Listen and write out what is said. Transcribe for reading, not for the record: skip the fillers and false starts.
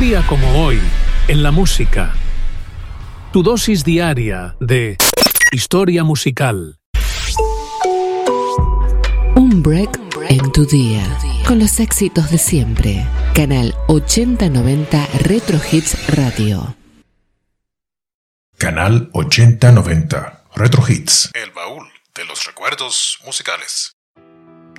día como hoy, en la música. Tu dosis diaria de historia musical. Un break en tu día, con los éxitos de siempre. Canal 8090 Retro Hits Radio. Canal 8090 Retro Hits. El baúl de los recuerdos musicales.